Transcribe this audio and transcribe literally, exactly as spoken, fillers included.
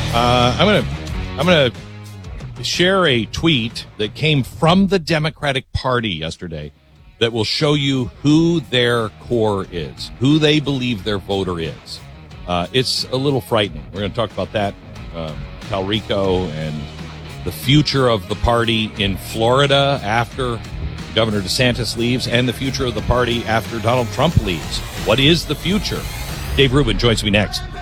Uh, I'm gonna I'm gonna share a tweet that came from the Democratic Party yesterday that will show you who their core is, who they believe their voter is. Uh, it's a little frightening. We're going to talk about that, um, Talrico, and the future of the party in Florida after Governor DeSantis leaves, and the future of the party after Donald Trump leaves. What is the future? Dave Rubin joins me next.